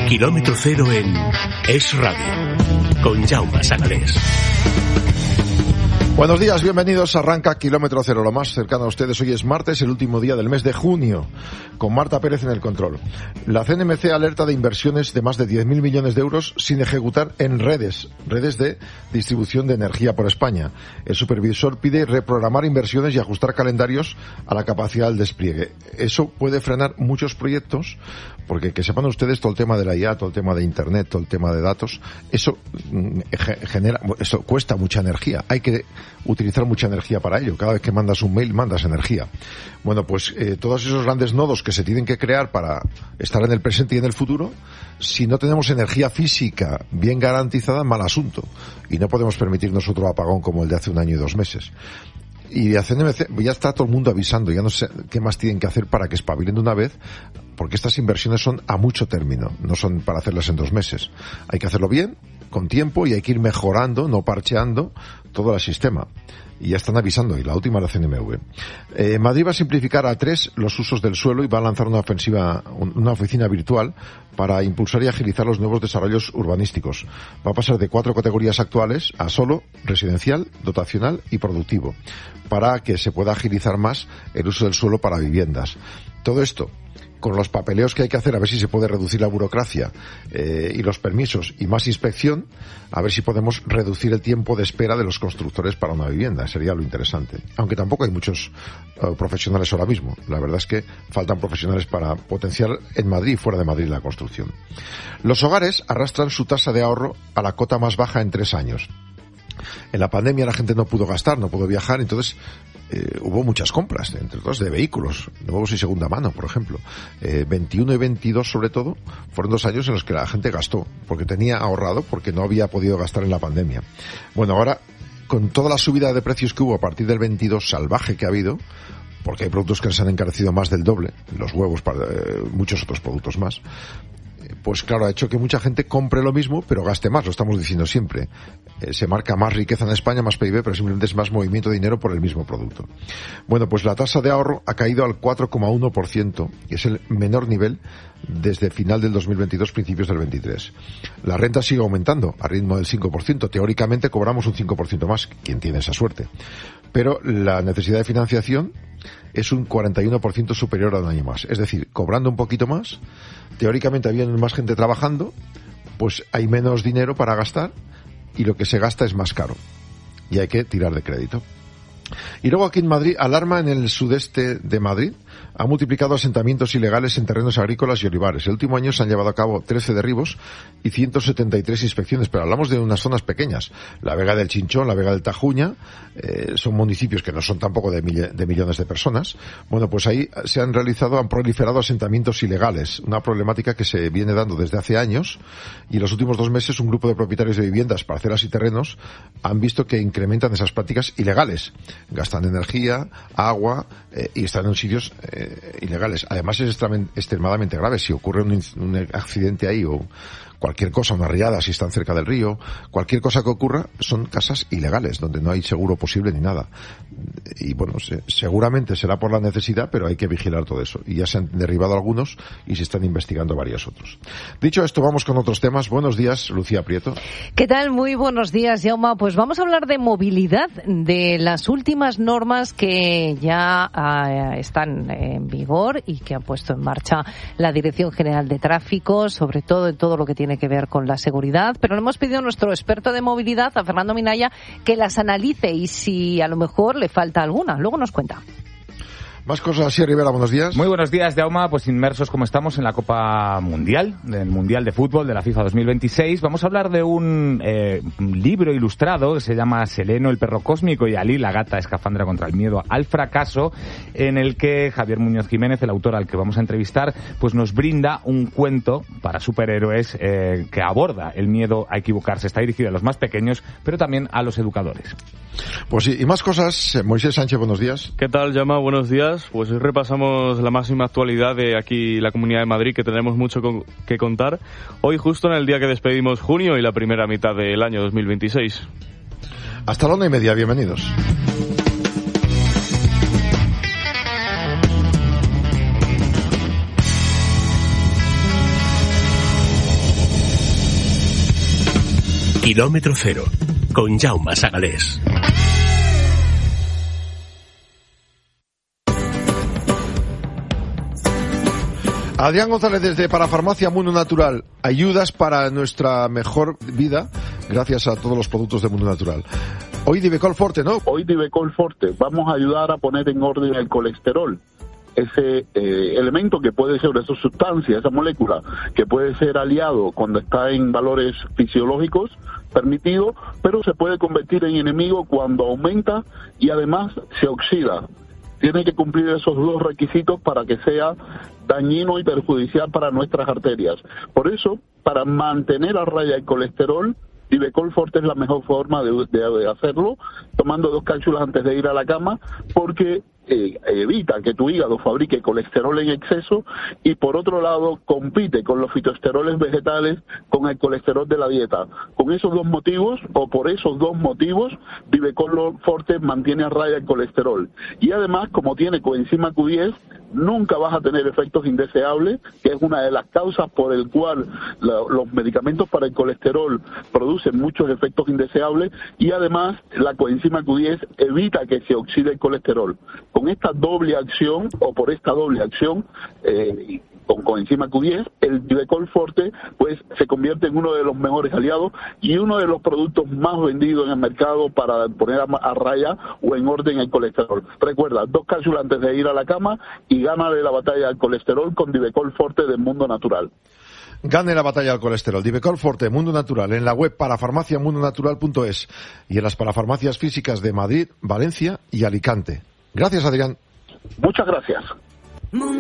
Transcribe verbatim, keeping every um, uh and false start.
Kilómetro cero en Es Radio, con Jaume Sagalés. Buenos días, bienvenidos. Arranca Kilómetro Cero, lo más cercano a ustedes. Hoy es martes, el último día del mes de junio, con Marta Pérez en el control. La C N M C alerta de inversiones de más de diez mil millones de euros sin ejecutar en redes, redes de distribución de energía por España. El supervisor pide reprogramar inversiones y ajustar calendarios a la capacidad del despliegue. Eso puede frenar muchos proyectos, porque que sepan ustedes, todo el tema de la I A, todo el tema de Internet, todo el tema de datos, eso genera, eso cuesta mucha energía. Hay que utilizar mucha energía para ello. Cada vez que mandas un mail, mandas energía. Bueno, pues eh, todos esos grandes nodos que se tienen que crear para estar en el presente y en el futuro, si no tenemos energía física bien garantizada, mal asunto. Y no podemos permitirnos otro apagón como el de hace un año y dos meses. Y la C N M C, ya está todo el mundo avisando, ya no sé qué más tienen que hacer para que espabilen de una vez, porque estas inversiones son a mucho término, no son para hacerlas en dos meses. Hay que hacerlo bien, con tiempo, y hay que ir mejorando, no parcheando, todo el sistema. Y ya están avisando, y la última la C N M V. Eh, Madrid va a simplificar a tres los usos del suelo y va a lanzar una ofensiva, una oficina virtual para impulsar y agilizar los nuevos desarrollos urbanísticos. Va a pasar de cuatro categorías actuales a solo residencial, dotacional y productivo, para que se pueda agilizar más el uso del suelo para viviendas. Todo esto, con los papeleos que hay que hacer, a ver si se puede reducir la burocracia eh, y los permisos y más inspección, a ver si podemos reducir el tiempo de espera de los constructores para una vivienda. Sería lo interesante. Aunque tampoco hay muchos uh, profesionales ahora mismo. La verdad es que faltan profesionales para potenciar en Madrid y fuera de Madrid la construcción. Los hogares arrastran su tasa de ahorro a la cota más baja en tres años. En la pandemia la gente no pudo gastar, no pudo viajar, entonces eh, hubo muchas compras, entre otras de vehículos, nuevos y segunda mano, por ejemplo. Eh, veintiuno y veintidós, sobre todo, fueron dos años en los que la gente gastó, porque tenía ahorrado, porque no había podido gastar en la pandemia. Bueno, ahora, con toda la subida de precios que hubo a partir del veintidós salvaje que ha habido, porque hay productos que se han encarecido más del doble, los huevos, para, eh, muchos otros productos más, pues claro, ha hecho que mucha gente compre lo mismo, pero gaste más, lo estamos diciendo siempre. Eh, se marca más riqueza en España, más P I B, pero simplemente es más movimiento de dinero por el mismo producto. Bueno, pues la tasa de ahorro ha caído al cuatro coma uno por ciento, y es el menor nivel desde final del dos mil veintidós, principios del veintitrés. La renta sigue aumentando a ritmo del cinco por ciento. Teóricamente cobramos un cinco por ciento más, quien tiene esa suerte. Pero la necesidad de financiación es un cuarenta y uno por ciento superior a un año más. Es decir, cobrando un poquito más, teóricamente había más gente trabajando, pues hay menos dinero para gastar y lo que se gasta es más caro. Y hay que tirar de crédito. Y luego aquí en Madrid, alarma en el sudeste de Madrid, ha multiplicado asentamientos ilegales en terrenos agrícolas y olivares. El último año se han llevado a cabo trece derribos y ciento setenta y tres inspecciones, pero hablamos de unas zonas pequeñas. La Vega del Chinchón, la Vega del Tajuña, eh, son municipios que no son tampoco de, mille, de millones de personas. Bueno, pues ahí se han realizado, han proliferado asentamientos ilegales, una problemática que se viene dando desde hace años, y en los últimos dos meses un grupo de propietarios de viviendas, parcelas y terrenos han visto que incrementan esas prácticas ilegales. Gastan energía, agua, eh, y están en sitios eh, ilegales. Además es extremadamente grave. Si ocurre un, un accidente ahí o cualquier cosa, una riada, si están cerca del río, cualquier cosa que ocurra, son casas ilegales, donde no hay seguro posible ni nada. Y bueno, se, seguramente será por la necesidad, pero hay que vigilar todo eso. Y ya se han derribado algunos y se están investigando varios otros. Dicho esto, vamos con otros temas. Buenos días, Lucía Prieto. ¿Qué tal? Muy buenos días, Jaume. Pues vamos a hablar de movilidad, de las últimas normas que ya uh, están en vigor y que ha puesto en marcha la Dirección General de Tráfico, sobre todo en todo lo que tiene que ver con la seguridad, pero le hemos pedido a nuestro experto de movilidad, a Fernando Minaya, que las analice y si a lo mejor le falta alguna. Luego nos cuenta. Más cosas así, Rivera, buenos días. Muy buenos días, Jaume. Pues inmersos como estamos en la Copa Mundial, del Mundial de Fútbol de la FIFA dos mil veintiséis, vamos a hablar de un eh, libro ilustrado que se llama Seleno, el perro cósmico, y Ali, la gata escafandra contra el miedo al fracaso, en el que Javier Muñoz Jiménez, el autor al que vamos a entrevistar, pues nos brinda un cuento para superhéroes eh, que aborda el miedo a equivocarse. Está dirigido a los más pequeños, pero también a los educadores. Pues sí, y más cosas. Moisés Sánchez, buenos días. ¿Qué tal, Jaume? Buenos días. Pues hoy repasamos la máxima actualidad de aquí la Comunidad de Madrid, que tenemos mucho con, que contar. Hoy justo en el día que despedimos junio y la primera mitad del año dos mil veintiséis. Hasta la una y media, bienvenidos. Kilómetro cero, con Jaume Sagalés. Adrián González desde Parafarmacia Mundo Natural. Ayudas para nuestra mejor vida gracias a todos los productos de Mundo Natural. Hoy Divecol Forte, ¿no? Hoy Divecol Forte. Vamos a ayudar a poner en orden el colesterol. Ese eh, elemento que puede ser, esa sustancia, esa molécula, que puede ser aliado cuando está en valores fisiológicos permitidos, pero se puede convertir en enemigo cuando aumenta y además se oxida. Tiene que cumplir esos dos requisitos para que sea dañino y perjudicial para nuestras arterias. Por eso, para mantener a raya el colesterol, Divecol Forte es la mejor forma de, de, de hacerlo, tomando dos cápsulas antes de ir a la cama, porque eh, evita que tu hígado fabrique colesterol en exceso y, por otro lado, compite con los fitoesteroles vegetales con el colesterol de la dieta. Con esos dos motivos, o por esos dos motivos, Divecol Forte mantiene a raya el colesterol. Y además, como tiene coenzima Q diez, nunca vas a tener efectos indeseables, que es una de las causas por el cual la, los medicamentos para el colesterol producen muchos efectos indeseables, y además la coenzima Q diez evita que se oxide el colesterol. Con esta doble acción, o por esta doble acción, eh, con coenzima Q diez, el Divecol Forte pues se convierte en uno de los mejores aliados y uno de los productos más vendidos en el mercado para poner a, a raya o en orden el colesterol. Recuerda, dos cápsulas antes de ir a la cama y gánale la batalla al colesterol con Divecol Forte de Mundo Natural. Gane la batalla al colesterol. Divecol Forte, Mundo Natural, en la web parafarmacia mundo natural punto es y en las parafarmacias físicas de Madrid, Valencia y Alicante. Gracias, Adrián. Muchas gracias.